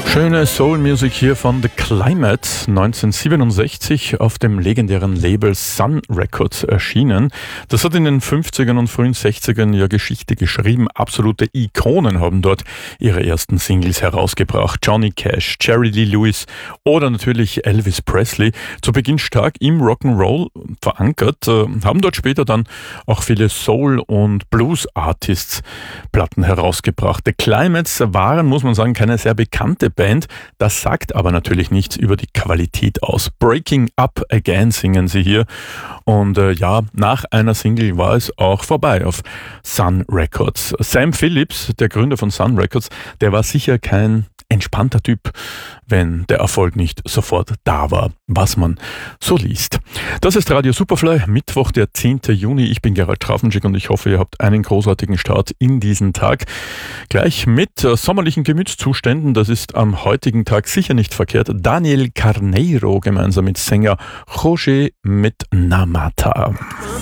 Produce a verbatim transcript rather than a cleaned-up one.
Schöne Soul-Music hier von The Climate, neunzehnhundertsiebenundsechzig auf dem legendären Label Sun Records erschienen. Das hat in den fünfzigern und frühen sechzigern ja Geschichte geschrieben. Absolute Ikonen haben dort ihre ersten Singles herausgebracht. Johnny Cash, Jerry Lee Lewis oder natürlich Elvis Presley. Zu Beginn stark im Rock'n'Roll verankert, haben dort später dann auch viele Soul- und Blues-Artists Platten herausgebracht. The Climates waren, muss man sagen, keine sehr bekannte Band. Das sagt aber natürlich nichts über die Qualität aus. Breaking Up Again singen sie hier. Und äh, ja, nach einer Single war es auch vorbei auf Sun Records. Sam Phillips, der Gründer von Sun Records, der war sicher kein entspannter Typ, wenn der Erfolg nicht sofort da war, was man so liest. Das ist Radio Superfly, Mittwoch, der zehnten Juni. Ich bin Gerald Trafenschik und ich hoffe, ihr habt einen großartigen Start in diesen Tag. Gleich mit äh, sommerlichen Gemütszuständen, das ist am heutigen Tag sicher nicht verkehrt. Daniel Carneiro gemeinsam mit Sänger José mit Namata.